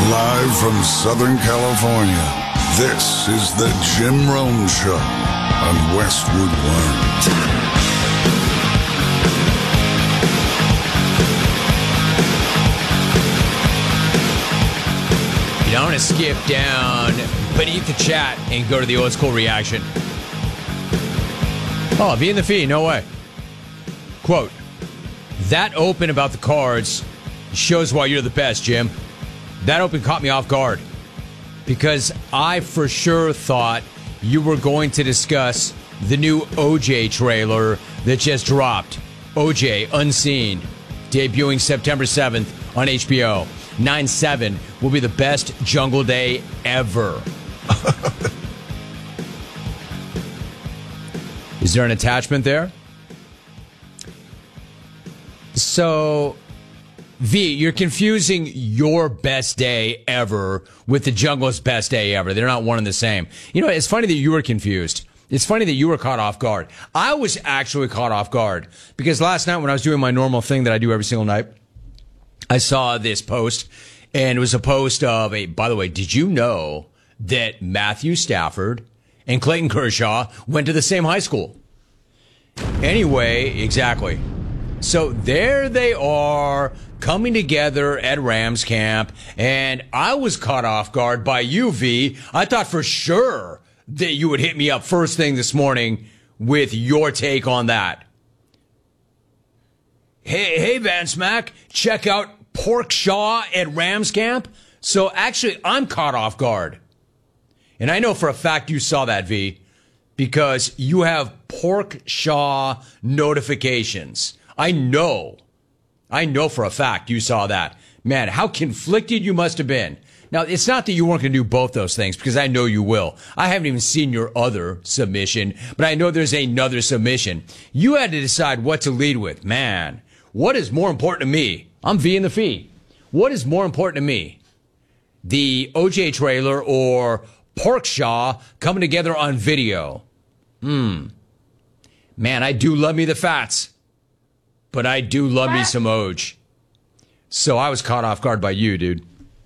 Live from Southern California, this is the Jim Rome Show on Westwood One. You know, I'm going to skip down beneath the chat and go to the old school reaction. Oh, be in the feed, no way. Quote, that open about the cards shows why you're the best, Jim. That open caught me off guard because I for sure thought you were going to discuss the new OJ trailer that just dropped. OJ Unseen, debuting September 7th on HBO. 9/7 will be the best Jungle Day ever. Is there an attachment there? So, V, you're confusing your best day ever with the Jungle's best day ever. They're not one and the same. You know, it's funny that you were confused. It's funny that you were caught off guard. I was actually caught off guard because last night when I was doing my normal thing that I do every single night, I saw this post, and it was a post of a, by the way, did you know that Matthew Stafford and Clayton Kershaw went to the same high school? Anyway, exactly. So there they are coming together at Rams camp, and I was caught off guard by you, V. I thought for sure that you would hit me up first thing this morning with your take on that. Hey, Van Smack, check out Pork Shaw at Rams camp. So actually, I'm caught off guard. And I know for a fact you saw that, V, because you have Pork Shaw notifications. I know for a fact you saw that. Man, how conflicted you must have been. Now, it's not that you weren't going to do both those things, because I know you will. I haven't even seen your other submission, but I know there's another submission. You had to decide what to lead with. Man, what is more important to me? I'm V in the feed. What is more important to me? The OJ trailer or Pork Shaw coming together on video? Man, I do love me the fats. But I do love me some Oj. So I was caught off guard by you, dude.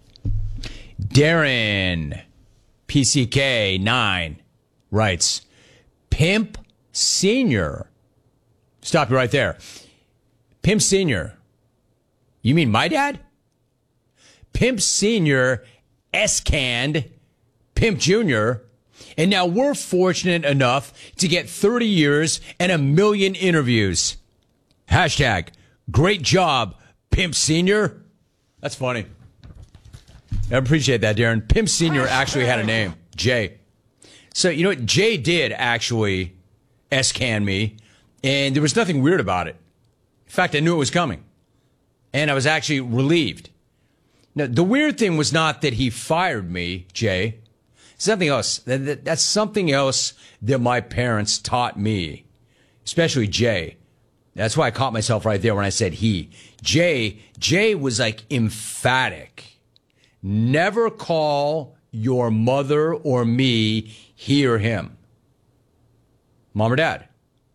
Darren, PCK9, writes, Pimp Senior. Stop you right there. Pimp Senior. You mean my dad? Pimp Senior S-canned Pimp Jr., and now we're fortunate enough to get 30 years and 1 million interviews. Hashtag, great job, Pimp Senior. That's funny. I appreciate that, Darren. Pimp Senior actually had a name, Jay. So, you know what? Jay did actually S-can me, and there was nothing weird about it. In fact, I knew it was coming, and I was actually relieved. Now, the weird thing was not that he fired me, Jay. Something else. That's something else that my parents taught me, especially Jay. That's why I caught myself right there when I said he. Jay was like emphatic. Never call your mother or me he or him. Mom or dad.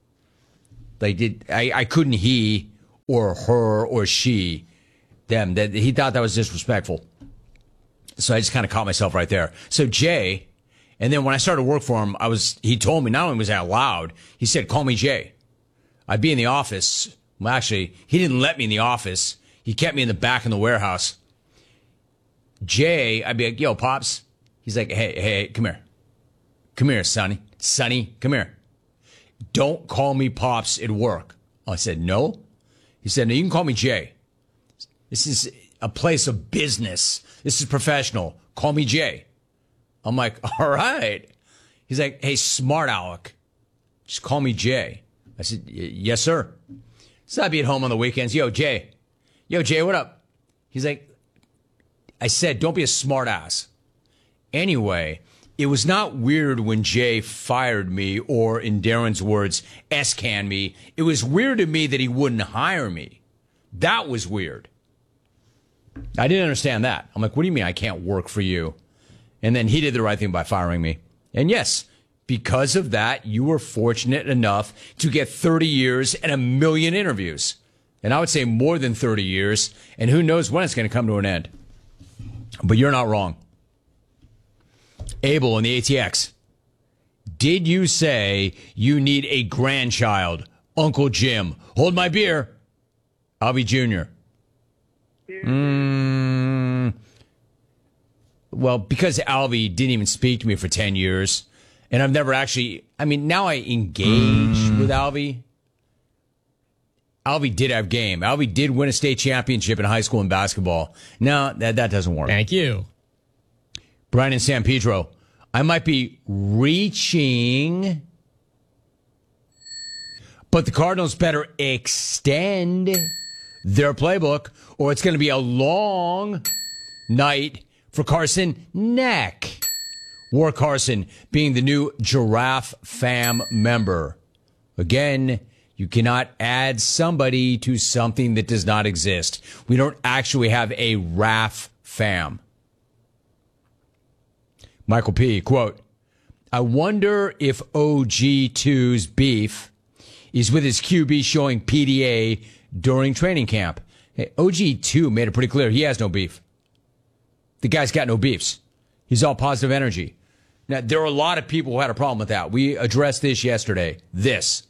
I couldn't he or her or she, them. That he thought that was disrespectful. So I just kind of caught myself right there. So Jay, and then when I started to work for him, he told me, not only was I loud, he said, call me Jay. I'd be in the office. Well, actually, he didn't let me in the office. He kept me in the back in the warehouse. Jay, I'd be like, yo, Pops. He's like, hey, come here. Come here, Sonny. Sonny, come here. Don't call me Pops at work. I said, no. He said, no, you can call me Jay. This is a place of business. This is professional. Call me Jay. I'm like, all right. He's like, hey, smart Alec. Just call me Jay. I said, yes, sir. So I'd be at home on the weekends. Yo, Jay, what up? He's like, I said, don't be a smart ass. Anyway, it was not weird when Jay fired me or, in Darren's words, S-can me. It was weird to me that he wouldn't hire me. That was weird. I didn't understand that. I'm like, what do you mean I can't work for you? And then he did the right thing by firing me. And yes, because of that, you were fortunate enough to get 30 years and 1 million interviews. And I would say more than 30 years. And who knows when it's going to come to an end. But you're not wrong. Abel in the ATX. Did you say you need a grandchild? Uncle Jim. Hold my beer. Albie Jr. Well, because Albie didn't even speak to me for 10 years, and I've never actually, now I engage with Albie. Albie did have game. Albie did win a state championship in high school in basketball. No, that doesn't work. Thank you. Brian in San Pedro. I might be reaching, but the Cardinals better extend their playbook, or it's going to be a long night for Carson Neck. War Carson being the new Giraffe Fam member. Again, you cannot add somebody to something that does not exist. We don't actually have a RAF Fam. Michael P., quote, I wonder if OG2's beef is with his QB showing PDA during training camp. Hey, OG2 made it pretty clear he has no beef. The guy's got no beefs. He's all positive energy. Now, there are a lot of people who had a problem with that. We addressed this yesterday. This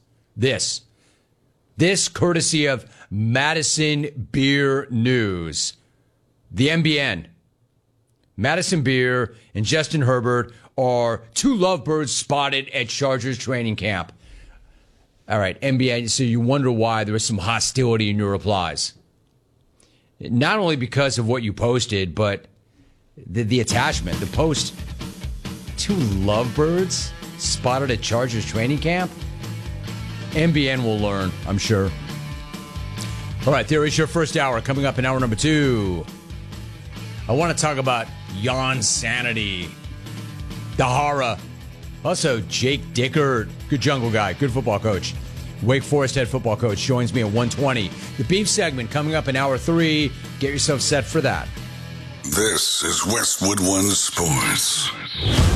courtesy of Madison Beer News. The MBN. Madison Beer and Justin Herbert are two lovebirds spotted at Chargers training camp. All right, MBN, so you wonder why there was some hostility in your replies. Not only because of what you posted, but the attachment, the post. Two lovebirds spotted at Chargers training camp? MBN will learn, I'm sure. All right, there is your first hour. Coming up in hour number 2. I want to talk about Jan Sanity, the horror. Also, Jake Dickert, good jungle guy, good football coach. Wake Forest head football coach joins me at 1:20. The beef segment coming up in hour 3. Get yourself set for that. This is Westwood One Sports.